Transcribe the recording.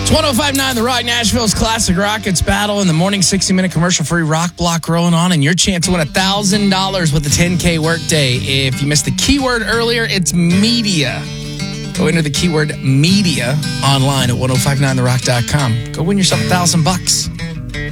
It's 105.9 The Rock, Nashville's classic Rockets battle in the morning. 60-minute commercial-free rock block rolling on, and your chance to win $1,000 with the 10K workday. If you missed the keyword earlier, it's media. Go enter the keyword media online at 1059therock.com. Go win yourself $1,000.